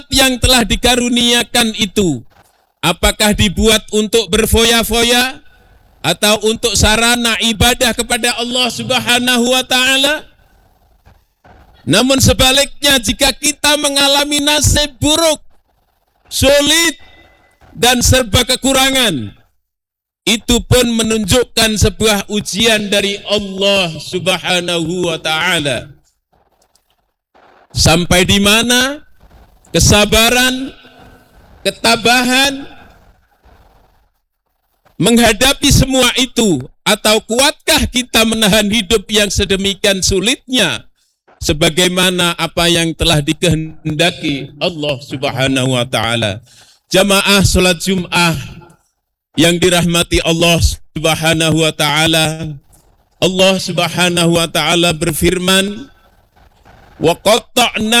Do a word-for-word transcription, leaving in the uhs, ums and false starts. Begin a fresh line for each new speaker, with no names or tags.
yang telah dikaruniakan itu, apakah dibuat untuk berfoya-foya atau untuk sarana ibadah kepada Allah Subhanahu wa ta'ala? Namun sebaliknya, jika kita mengalami nasib buruk, sulit, dan serba kekurangan, itu pun menunjukkan sebuah ujian dari Allah Subhanahu wa ta'ala. Sampai di mana kesabaran, ketabahan menghadapi semua itu, atau kuatkah kita menahan hidup yang sedemikian sulitnya sebagaimana apa yang telah dikehendaki Allah Subhanahu wa ta'ala. Jamaah salat Jum'ah yang dirahmati Allah Subhanahu wa ta'ala, Allah Subhanahu wa ta'ala berfirman, wa qatta'na